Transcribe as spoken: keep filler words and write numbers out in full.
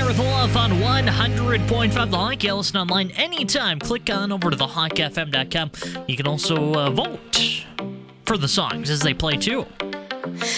Earth Love on one hundred point five The Hawk. You listen online anytime. Click on over to the hawk f m dot com. You can also uh, vote for the songs as they play too.